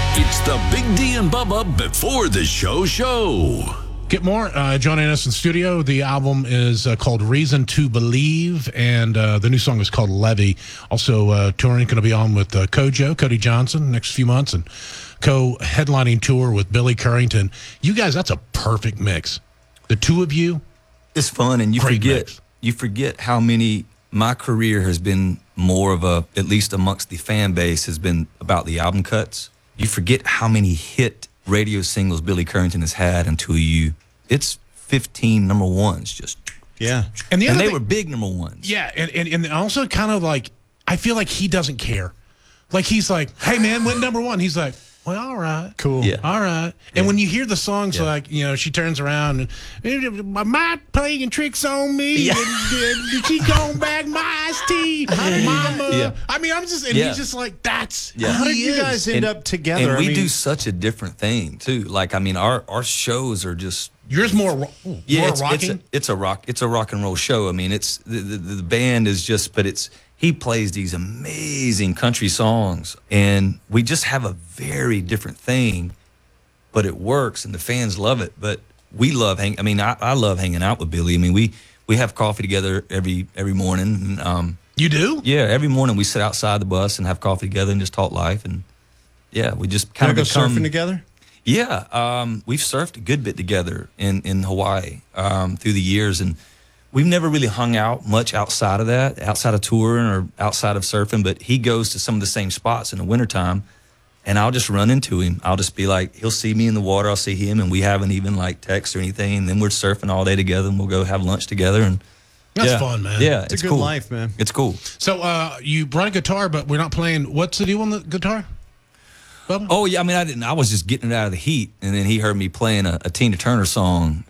It's the Big D and Bubba Before the Show. Get more. Joining us in studio. The album is called Reason to Believe, and the new song is called Levy. Also touring, going to be on with Cody Johnson next few months, and co-headlining tour with Billy Currington. You guys, that's a perfect mix. The two of you. It's fun, and you forget how many. My career has been more of a, at least amongst the fan base, has been about the album cuts. You forget how many hit radio singles Billy Currington has had until it's 15 number ones, just. Yeah. And they were big number ones. Yeah, and also kind of like, I feel like he doesn't care. Like, he's like, hey, man, went number one. He's like, well, all right. Cool. Yeah. All right. And when you hear the songs, like, she turns around and, my playing tricks on me. Yeah. And she going back my iced tea. Mama. Yeah. I mean, I'm just, and he's just like, that's How did you guys end up together? And we do such a different thing, too. Like, I mean, our shows are just. Yours more rocking? It's a rock and roll show. I mean, it's the band is just, but he plays these amazing country songs, and we just have a very different thing, but it works, and the fans love it. But we love I love hanging out with Billy. I mean, we have coffee together every morning. And, you do? Yeah, every morning we sit outside the bus and have coffee together and just talk life, and we just kind of go surfing together. Yeah, we've surfed a good bit together in Hawaii through the years, and we've never really hung out much outside of touring or outside of surfing, but he goes to some of the same spots in the wintertime, and I'll just run into him. I'll just be like, he'll see me in the water, I'll see him, and we haven't even like text or anything, and then we're surfing all day together, and we'll go have lunch together. And that's fun, man. Yeah, it's a good cool. life, man. It's cool. So you brought a guitar, but we're not playing. What's the deal on the guitar? Bubba? Oh, yeah, I mean, I didn't. I was just getting it out of the heat, and then he heard me playing a Tina Turner song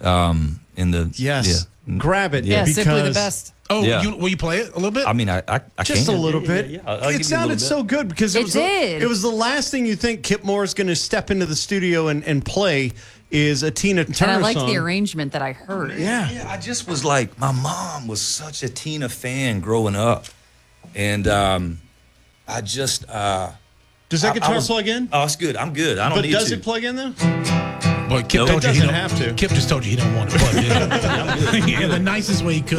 in the... Yes. Yeah. Grab it. Yeah, because simply the best. Oh, Yeah. Will you play it a little bit? I mean, I just can. a little bit. Yeah. I'll give you It a sounded little so good because It did. It was the last thing you think Kip Moore is going to step into the studio and play is a Tina Turner And I liked song. the arrangement that I heard. Yeah. I just was like, my mom was such a Tina fan growing up, and I just. Does that guitar plug in? Oh, it's good. I'm good. I don't But need does to. it plug in though? Boy, Kip No, told it you he doesn't don't have to. Kip just told you he don't want to plug it in. In the nicest way he could.